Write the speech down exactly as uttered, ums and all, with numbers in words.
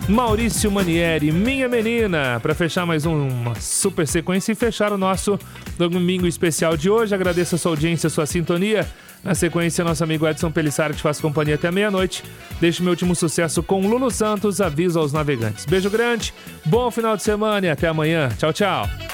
Maurício Manieri, Minha Menina, para fechar mais um, uma super sequência e fechar o nosso domingo especial de hoje. Agradeço a sua audiência, a sua sintonia. Na sequência, nosso amigo Edson Pelissari te faz companhia até meia-noite. Deixo meu último sucesso com Lulu Santos, aviso aos navegantes. Beijo grande, bom final de semana e até amanhã. Tchau, tchau.